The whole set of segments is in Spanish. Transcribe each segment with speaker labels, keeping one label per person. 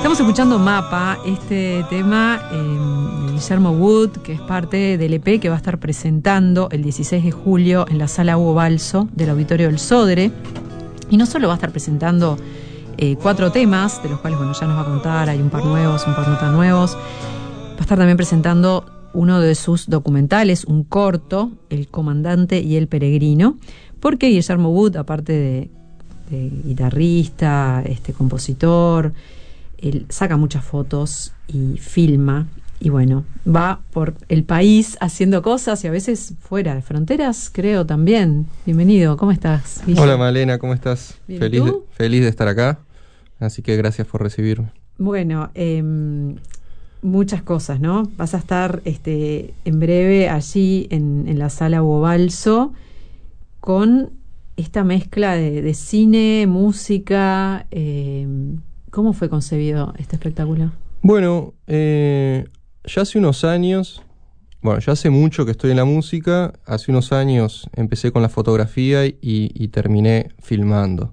Speaker 1: Estamos escuchando Mapa, este tema de Guillermo Wood, que es parte del EP que va a estar presentando el 16 de julio en la Sala Hugo Balso del Auditorio del Sodre. Y no solo va a estar presentando 4 temas, de los cuales bueno, ya nos va a contar, hay un par nuevos, un par no tan nuevos. Va a estar también presentando uno de sus documentales, un corto, El Comandante y el Peregrino, porque Guillermo Wood, aparte de guitarrista, compositor, él saca muchas fotos y filma, y bueno, va por el país haciendo cosas y a veces fuera de fronteras, creo también. Bienvenido, ¿cómo estás, Guille?
Speaker 2: Hola Malena, ¿cómo estás?
Speaker 1: Bien,
Speaker 2: feliz de estar acá, así que gracias por recibirme.
Speaker 1: Bueno, muchas cosas, ¿no? Vas a estar en breve allí en la Sala Hugo Balso con esta mezcla de cine, música. ¿Cómo fue concebido este espectáculo?
Speaker 2: Bueno, ya hace unos años, ya hace mucho que estoy en la música. Hace unos años empecé con la fotografía y terminé filmando.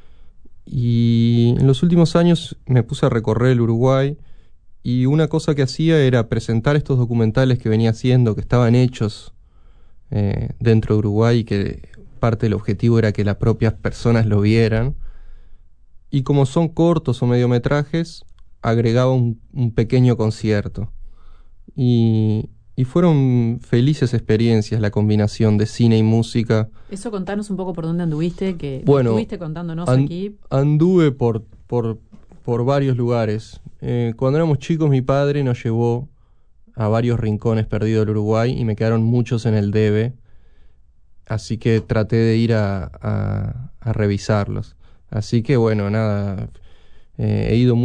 Speaker 2: Y en los últimos años me puse a recorrer el Uruguay, y una cosa que hacía era presentar estos documentales que venía haciendo, que estaban hechos dentro de Uruguay, y que parte del objetivo era que las propias personas lo vieran. Y como son cortos o mediometrajes, agregaba un pequeño concierto. Y fueron felices experiencias la combinación de cine y música.
Speaker 1: Eso, contanos un poco por dónde anduviste, que
Speaker 2: bueno,
Speaker 1: estuviste contándonos aquí.
Speaker 2: Anduve por varios lugares. Cuando éramos chicos, mi padre nos llevó a varios rincones perdidos del Uruguay y me quedaron muchos en el debe. Así que traté de ir a revisarlos. Así que bueno, nada, he ido